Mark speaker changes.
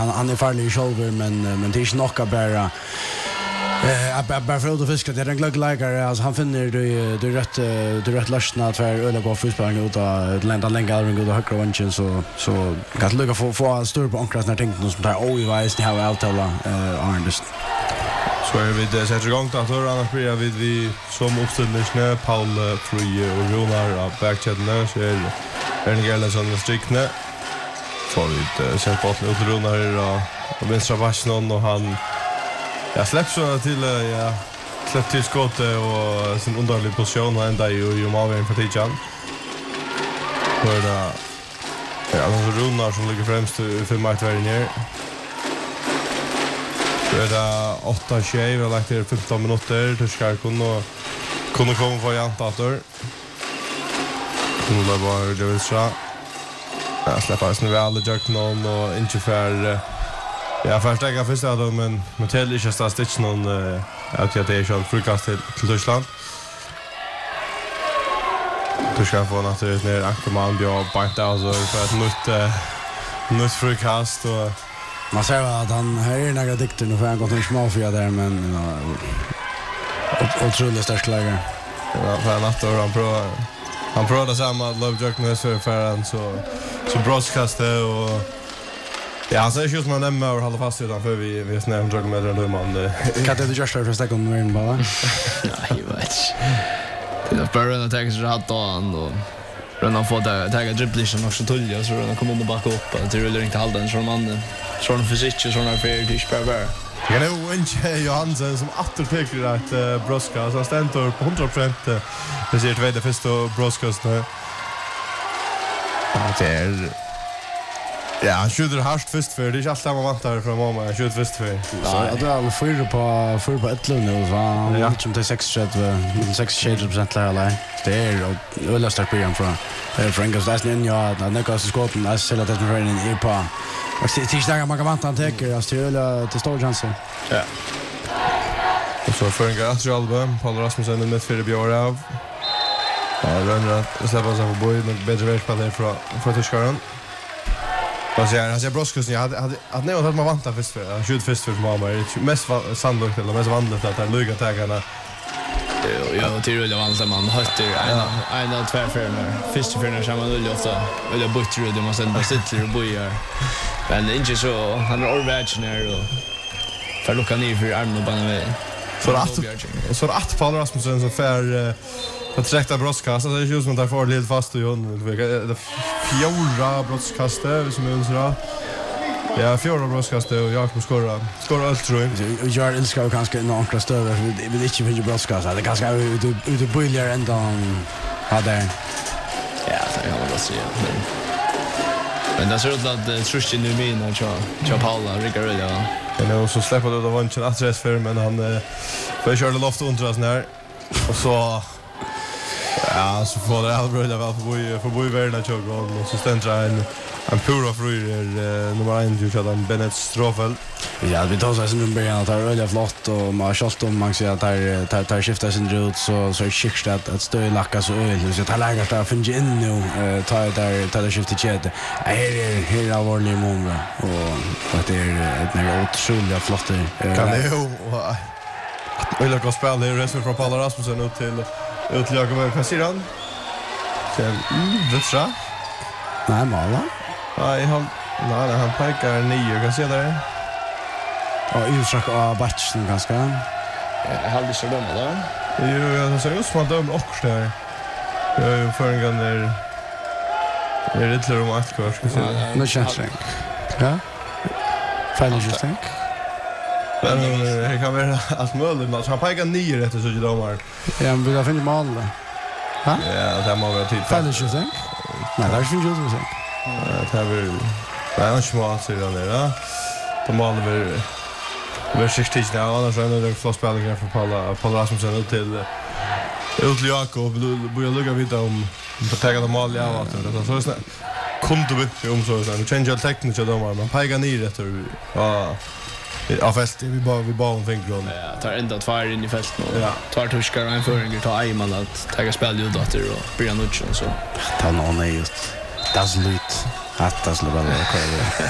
Speaker 1: Han är farlig i shoulder men det är inte nog att bara bara för att fiska det är en glögglägare alltså han finner du rätt lösna för öle gå fotbollen ut och lända längre och gå högre vänchen så kan lucka få stor på ankras när tänkte som där always det har outtala Arndest
Speaker 2: så vi sätter igång då annars blir vi som uppställningsnä Paul Fröje och Jonar av backchatna så är en Gerlason strikne får vi sen på ut Jonar och vänstra backen och han jag släpper så till släpper till skott och sin underliga position och ända ju Malvin för Tijan. För det alltså Runar som ligger främst för markvärden ner. För det 8 tjej vi har lagt till 15 minuter till ska kunna komma på jantator. Nu bara det vill så. Jag släpper oss nu alla jacknon och inte för först jag förstår då men till inte så stitch någon att jag det är själv frukast till Tyskland. Du ska få naturligt ner Ackerman bjöd bant alltså för ett nytt frukast och
Speaker 1: man ser att han här är några dikter nu för han gått en småfia där men otroligt stark läge.
Speaker 2: Ja, för natten han provade samma love joke med för han så broadcastet och ja, så är det ju som man nämmer och håller fast utanför vi snämt drag med den man.
Speaker 1: Kan det just för stäcka om den bara?
Speaker 3: Ja, jag vet. Det är bara att ta sig rätt och rönna få ta dribblingen och så tulja så rönna kommer in och backa upp att det rullar inte halva den som man sån fysik och såna fair till spärr.
Speaker 2: Jag är inte Johansson som åter tycker att Broska så ständer på 100%. Det ser ut att det första Broskas nu. Det är ja, han skjuter harst först för det är inte allt man vantar från mamma. Han skjuter först för.
Speaker 1: Ja, det var fyra på ett lugn nu så han som till 6% lärare. Det är öllast program från Frankos där sen ja, när Nicholas skotten är så att det är en på. Och tisdagar man kan vanta han täcker alltså till stor chanser.
Speaker 2: Ja. Och så för en Gastralba, Paul Rasmussen med för Björn av. Ja, Rönra släpper sig på boy med bättre väg på där för Tyskland. Alltså jag Broskus jag hade att nej att man vantar först för. Jag skjuter först för mamma. Det är mest sannolikt eller mest vanligt att det lugga tagarna.
Speaker 3: Ja, till rulla vann man hötter en av tvärfärna. Först för när man rulla ofta eller butcher det måste ändå sitta och boja. Men inte så han är original och för lucka ner för armen och bara med.
Speaker 2: Så att Paul Rasmussen så för att träcka broadcast så det är ju som att få lite fast och det fjärde broadcastet som är så ja, fjärde broadcastet och Jakob skora allt tror jag.
Speaker 1: Jag älskar kanske några stöver vi vill inte finna broadcast. Det kanske ute buljar ända hade.
Speaker 3: Ja, det kan man väl säga. Men det ser ut att Tristan nu min och Paula Ricardo.
Speaker 2: Och så släpper det då vanchen att rest för men han för körde loft under oss när och så ja, så får det aldrig väl för boy världen jag går och så ständrar en pura fröjer nummer 1 ju så Bennett Stroffel.
Speaker 1: Ja, vi tar så sen början att det är väldigt flott och man skott om man ser att tar skiftar sin rut så skickst att stå i lacka så öl så att lägga där finns in nu tar det skiftet ched. Här är allvarlig många och det är ett några otroligt flott.
Speaker 2: Kan det ju och vill jag spela det resten från Paul Rasmussen ut till Jakob Kassiran. Sen det så.
Speaker 1: Nej, Mala.
Speaker 2: Nej, han pekar 9 kan se där.
Speaker 1: Och utsträck av batchen ganska.
Speaker 3: Jag hade så döma där.
Speaker 2: Jo, jag ser ut som att döma också där. Jag för en gång där är det lite om att kvar ska se.
Speaker 1: Nu känns det. Ja. Fällig just tänk.
Speaker 2: Men det kan vara allt möjligt. Men han pekar 9 rätt så ju domar.
Speaker 1: Ja, men vill jag finna mål då?
Speaker 2: Ja, det måste vara tid.
Speaker 1: Fällig just tänk. Nej, det är ju just det.
Speaker 2: Det här vill det är inte mål så där då. De mål vi 60 nu annars är det flest spelare för Paul Rasmussen ut till Jakob börjar lugga vid om på ta de mål ja vad så så kunde vi om så så change tekniskt då man pekar ner det ja fast vi bara en finger
Speaker 3: ja tar ända 2 in i fält nu ja tar tuskar en föring tar Eiman att ta spel ju dotter och börja nutcha så
Speaker 1: ta någon är just das lut att das lugga